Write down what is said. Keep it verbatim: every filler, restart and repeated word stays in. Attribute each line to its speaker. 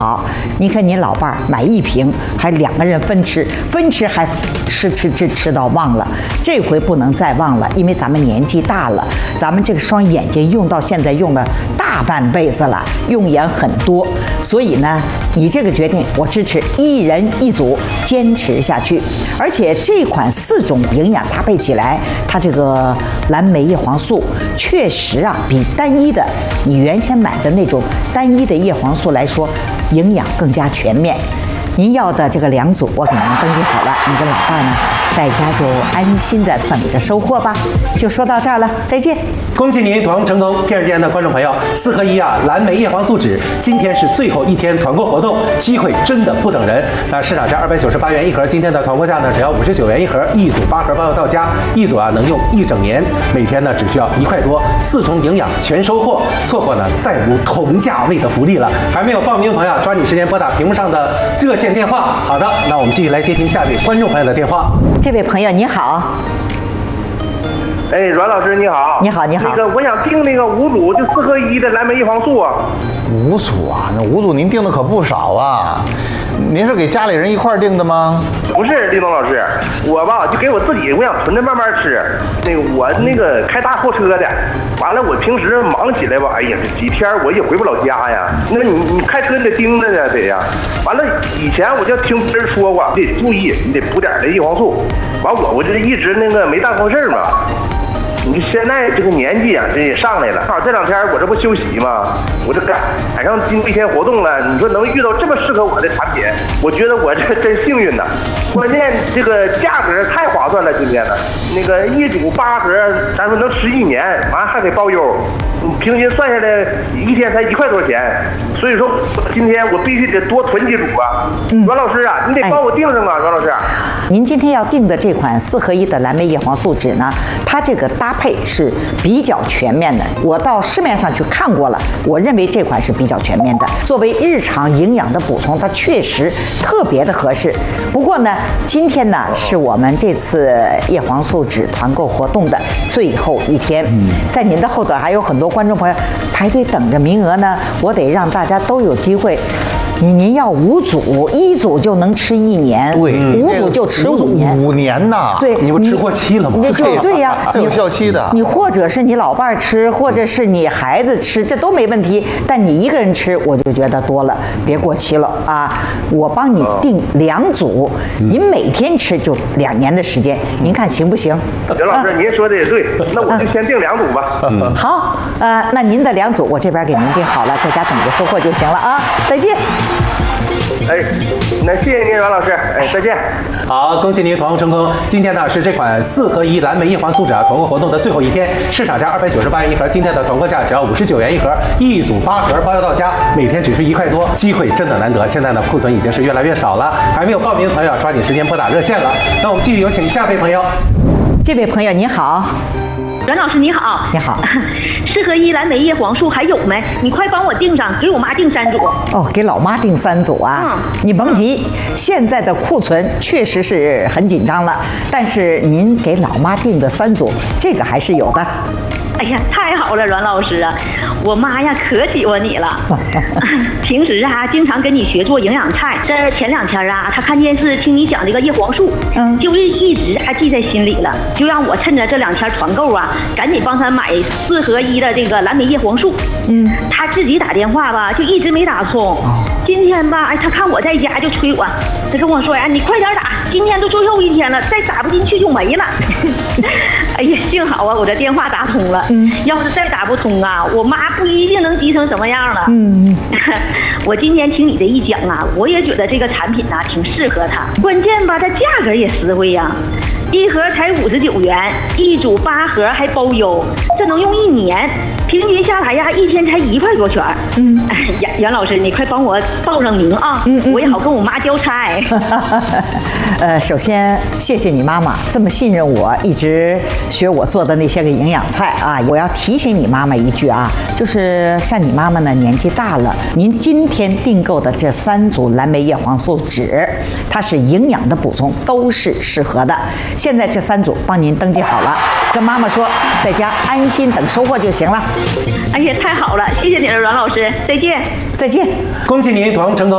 Speaker 1: 好，你看你老伴儿买一瓶，还两个人分吃，分吃还吃吃吃吃到忘了，这回不能再忘了，因为咱们年纪大了，咱们这个双眼睛用到现在用了大半辈子了，用眼很多，所以呢，你这个决定我支持，一人一组坚持下去。而且这款四种营养搭配起来，它这个蓝莓叶黄素确实啊，比单一的你原先买的那种单一的叶黄素来说，营养更加全面。您要的这个两组我给您登记好了，你跟老伴呢在家就安心的等着收获吧。就说到这儿了，再见。
Speaker 2: 恭喜您团购成功！电视间的观众朋友，四合一啊，蓝莓叶黄素酯，今天是最后一天团购活动，机会真的不等人。那市场价二百九十八元一盒，今天的团购价呢只要五十九元一盒，一组八盒包邮到家，一组啊能用一整年，每天呢只需要一块多，四重营养全收获，错过呢再无同价位的福利了。还没有报名的朋友，抓紧时间拨打屏幕上的热线电话。好的，那我们继续来接听下位观众朋友的电话。
Speaker 1: 这位朋友你好。
Speaker 3: 哎，阮老师你好，
Speaker 1: 你好你好，
Speaker 3: 那个我想订那个五组就四合一的蓝莓叶黄素啊。
Speaker 4: 五组啊，那五组您订的可不少啊。您是给家里人一块儿订的吗？
Speaker 3: 不是，李东老师，我吧就给我自己，我想存着慢慢吃。那个我那个开大货车的，完了我平时忙起来吧，哎呀，这几天我也回不了家呀。那你你开车你得盯着呢，得呀。完了以前我就听别人说过，你得注意，你得补点这叶黄素。完我我这一直那个没干过事儿嘛。你现在这个年纪啊，这也上来了。正好这两天我这不休息吗？我这赶赶上今一天活动了。你说能遇到这么适合我的产品，我觉得我这真幸运呐。关键这个价格太划算了，今天呢，那个一组八盒，咱说能吃一年，完还给包邮。平均算下来一天才一块多钱，所以说今天我必须得多囤几组啊。嗯，阮老师啊，你得帮我订上啊，阮老师。
Speaker 1: 您今天要订的这款四合一的蓝莓叶黄素酯呢，它这个搭配是比较全面的。我到市面上去看过了，我认为这款是比较全面的。作为日常营养的补充，它确实特别的合适。不过呢，今天呢是我们这次叶黄素酯团购活动的最后一天，在您的后头还有很多观众朋友排队等着名额呢，我得让大家都有机会。您您要五组，一组就能吃一年，
Speaker 4: 对，
Speaker 1: 五组就吃五年，
Speaker 4: 五年呐，
Speaker 1: 对，
Speaker 2: 你不吃过期了吗？
Speaker 1: 那就对呀，
Speaker 4: 有效期的。
Speaker 1: 你或者是你老伴儿吃，或者是你孩子吃，这都没问题。但你一个人吃，我就觉得多了，别过期了啊！我帮你订两组，您每天吃就两年的时间，您看行不行？
Speaker 3: 刘老师，您说的也对，那我就先订两组吧。
Speaker 1: 嗯，好，呃，那您的两组我这边给您订好了，在家等着收货就行了啊！再见。
Speaker 3: 哎，那谢谢您，阮老师。哎，再见。
Speaker 2: 好，恭喜您团购成功！今天呢是这款四合一蓝莓叶黄素酯啊团购活动的最后一天，市场价二百九十八元一盒，今天的团购价只要五十九元一盒，一组八盒包邮到家，每天只需一块多，机会真的难得。现在呢库存已经是越来越少了，还没有报名的朋友抓紧时间拨打热线了。那我们继续有请下位朋友。
Speaker 1: 这位朋友您好。
Speaker 5: 阮老师你好，
Speaker 1: 你好，
Speaker 5: 四合一蓝莓叶黄素还有没？你快帮我订上，给我妈订三组。
Speaker 1: 哦，给老妈订三组啊？嗯，你甭急，现在的库存确实是很紧张了，但是您给老妈订的三组，这个还是有的。
Speaker 5: 哎呀，太好了，阮老师啊，我妈呀可喜欢你了。平时啊，经常跟你学做营养菜。这前两天啊，她看电视听你讲这个叶黄素，嗯，就是一直啊记在心里了，就让我趁着这两天团购啊，赶紧帮她买四合一的这个蓝莓叶黄素。嗯，她自己打电话吧，就一直没打通。今天吧，哎，她看我在家就催我，她跟我说呀，你快点打，今天都最后一天了，再打不进去就没了。哎呀，幸好啊，我这电话打通了。嗯，要是再打不通啊，我妈不一定能急成什么样了。嗯，我今天听你这一讲啊，我也觉得这个产品呐、啊、挺适合她，关键吧，它价格也实惠呀、啊，一盒才五十九元，一组八盒还包邮，这能用一年，平均下来呀，一天才一块多钱。嗯，袁袁老师，你快帮我报上名啊，嗯嗯我也好跟我妈交差。
Speaker 1: 呃，首先谢谢你妈妈这么信任我，一直学我做的那些个营养菜啊。我要提醒你妈妈一句啊，就是像你妈妈呢年纪大了，您今天订购的这三组蓝莓叶黄素酯，它是营养的补充，都是适合的。现在这三组帮您登记好了，跟妈妈说在家安心等收货就行了。
Speaker 5: 哎呀，太好了，谢谢你了，阮老师，再见，
Speaker 1: 再见，
Speaker 2: 恭喜您团购成功。